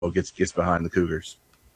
gets behind the Cougars.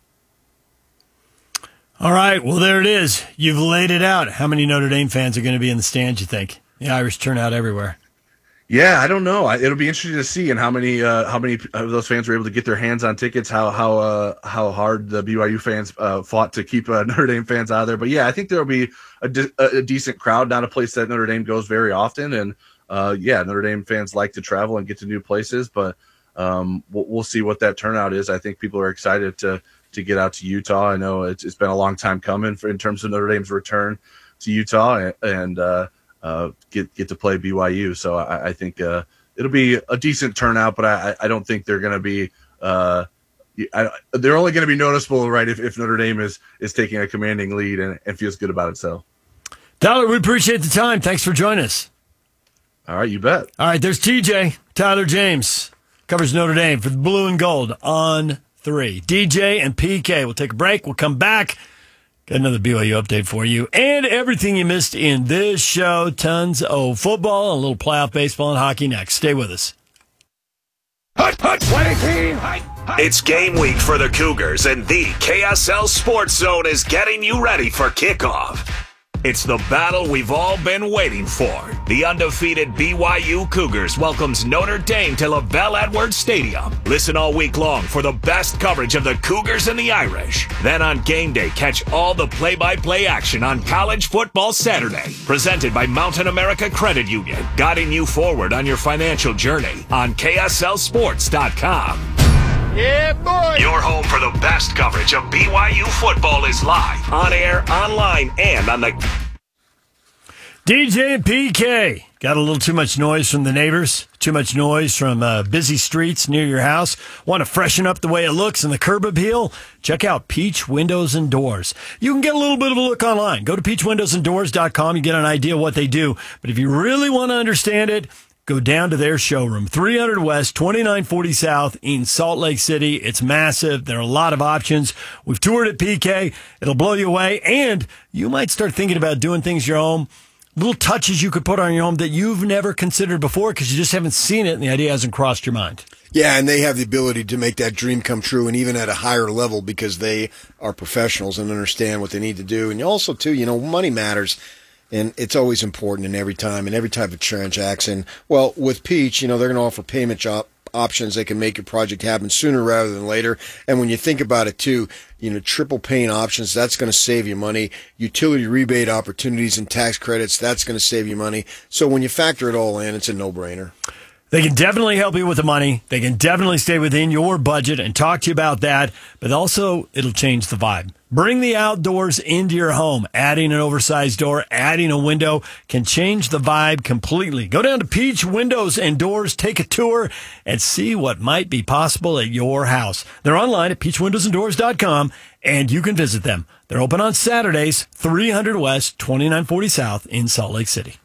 All right, well, there it is. You've laid it out. How many Notre Dame fans are going to be in the stands, you think? The Irish turn out everywhere. Yeah, I don't know. It'll be interesting to see, and how many of those fans were able to get their hands on tickets. How hard the BYU fans fought to keep Notre Dame fans out of there. But yeah, I think there'll be a decent crowd. Not a place that Notre Dame goes very often, and Notre Dame fans like to travel and get to new places. But we'll see what that turnout is. I think people are excited to get out to Utah. I know it's been a long time coming in terms of Notre Dame's return to Utah and get to play BYU. So I think it'll be a decent turnout, but I don't think they're going to be they're only going to be noticeable, right, if Notre Dame is taking a commanding lead and feels good about itself. Tyler, we appreciate the time. Thanks for joining us. All right, you bet. All right, there's TJ, Tyler James, covers Notre Dame for the Blue and Gold on 3. DJ and PK. We'll take a break. We'll come back. Got another BYU update for you and everything you missed in this show. Tons of football, a little playoff baseball and hockey next. Stay with us. It's game week for the Cougars, and the KSL Sports Zone is getting you ready for kickoff. It's the battle we've all been waiting for. The undefeated BYU Cougars welcomes Notre Dame to LaBelle Edwards Stadium. Listen all week long for the best coverage of the Cougars and the Irish. Then on game day, catch all the play-by-play action on College Football Saturday. Presented by Mountain America Credit Union, guiding you forward on your financial journey on KSLSports.com. Yeah, boy! Your home for the best coverage of BYU football is live, on air, online, and on the... DJ and PK. Got a little too much noise from the neighbors, too much noise from busy streets near your house. Want to freshen up the way it looks and the curb appeal? Check out Peach Windows and Doors. You can get a little bit of a look online. Go to peachwindowsanddoors.com. You get an idea of what they do. But if you really want to understand it, go down to their showroom, 300 West, 2940 South in Salt Lake City. It's massive. There are a lot of options. We've toured at PK. It'll blow you away. And you might start thinking about doing things your own. Little touches you could put on your home that you've never considered before because you just haven't seen it and the idea hasn't crossed your mind. Yeah, and they have the ability to make that dream come true, and even at a higher level because they are professionals and understand what they need to do. And also, too, money matters. And it's always important in every time, in every type of transaction. Well, with Peach, they're going to offer payment options. They can make your project happen sooner rather than later. And when you think about it, too, triple paying options, that's going to save you money. Utility rebate opportunities and tax credits, that's going to save you money. So when you factor it all in, it's a no-brainer. They can definitely help you with the money. They can definitely stay within your budget and talk to you about that. But also, it'll change the vibe. Bring the outdoors into your home. Adding an oversized door, adding a window can change the vibe completely. Go down to Peach Windows and Doors, take a tour, and see what might be possible at your house. They're online at peachwindowsanddoors.com, and you can visit them. They're open on Saturdays, 300 West, 2940 South in Salt Lake City.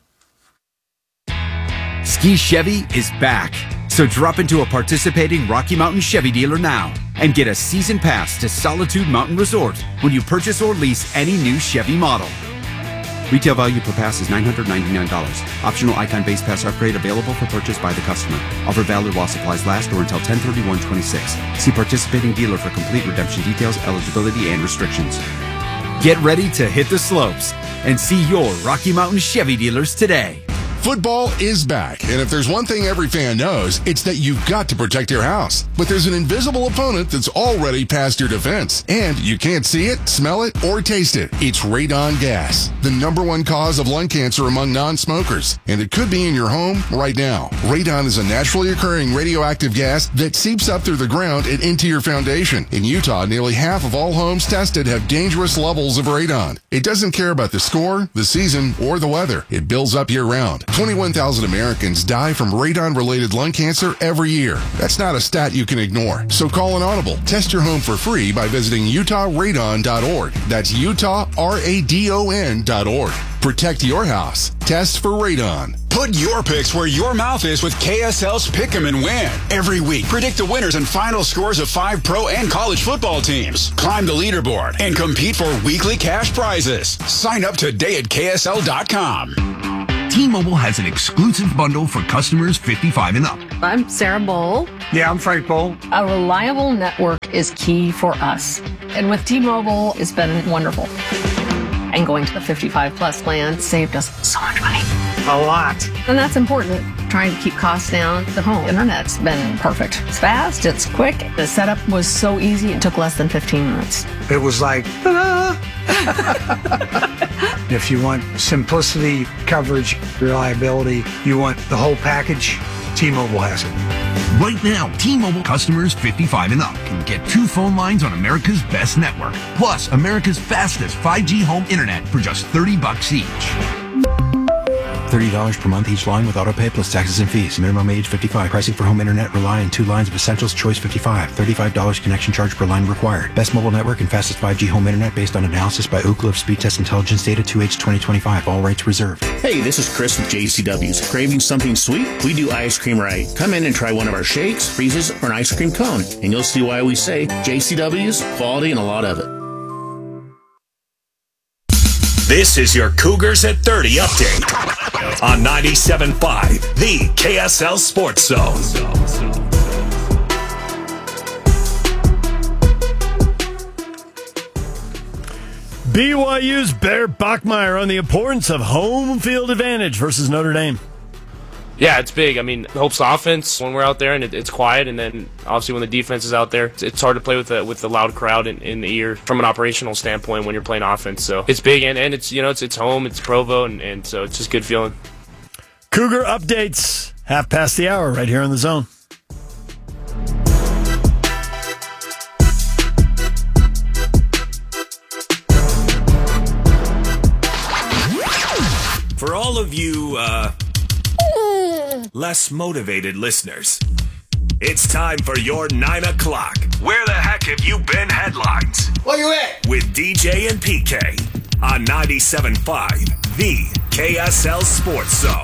Ski Chevy is back. So drop into a participating Rocky Mountain Chevy dealer now and get a season pass to Solitude Mountain Resort when you purchase or lease any new Chevy model. Retail value per pass is $999. Optional Icon base pass upgrade available for purchase by the customer. Offer valid while supplies last or until 10/31/26. See participating dealer for complete redemption details, eligibility, and restrictions. Get ready to hit the slopes and see your Rocky Mountain Chevy dealers today. Football is back, and if there's one thing every fan knows, it's that you've got to protect your house. But there's an invisible opponent that's already past your defense, and you can't see it, smell it, or taste it. It's radon gas, the #1 cause of lung cancer among non-smokers, and it could be in your home right now. Radon is a naturally occurring radioactive gas that seeps up through the ground and into your foundation. In Utah, nearly half of all homes tested have dangerous levels of radon. It doesn't care about the score, the season, or the weather. It builds up year-round. 21,000 Americans die from radon-related lung cancer every year. That's not a stat you can ignore. So call an audible. Test your home for free by visiting utahradon.org. That's utahradon.org. Protect your house. Test for radon. Put your picks where your mouth is with KSL's Pick 'em and Win. Every week, predict the winners and final scores of 5 pro and college football teams. Climb the leaderboard and compete for weekly cash prizes. Sign up today at KSL.com. T-Mobile has an exclusive bundle for customers 55 and up. I'm Sarah Bowl. Yeah, I'm Frank Bowl. A reliable network is key for us. And with T-Mobile, it's been wonderful. And going to the 55 plus plan saved us so much money. A lot. And that's important. Trying to keep costs down. The home internet's been perfect. It's fast, it's quick. The setup was so easy, it took less than 15 minutes. It was like, ta-da! If you want simplicity, coverage, reliability, you want the whole package, T-Mobile has it. Right now, T-Mobile customers 55 and up can get 2 phone lines on America's best network, plus America's fastest 5G home internet for just $30 each. $30 per month each line with autopay plus taxes and fees. Minimum age 55. Pricing for home internet rely on 2 lines of Essentials Choice 55. $35 connection charge per line required. Best mobile network and fastest 5G home internet based on analysis by Ookla of Speed Test Intelligence data 2H 2025. All rights reserved. Hey, this is Chris with JCW's. Craving something sweet? We do ice cream right. Come in and try one of our shakes, freezes, or an ice cream cone, and you'll see why we say JCW's, quality and a lot of it. This is your Cougars at 30 update on 97.5, the KSL Sports Zone. BYU's Bear Bachmeier on the importance of home field advantage versus Notre Dame. Yeah, it's big. I mean, helps the offense when we're out there and it's quiet, and then obviously when the defense is out there, it's hard to play with the loud crowd in the ear from an operational standpoint when you're playing offense. So it's big, and it's it's home, it's Provo, and so it's just a good feeling. Cougar updates 1:30 right here on the Zone. For all of you, less motivated listeners, it's time for your 9 o'clock. Where the heck have you been headlines? Where you at? With DJ and PK on 97.5, the KSL Sports Zone.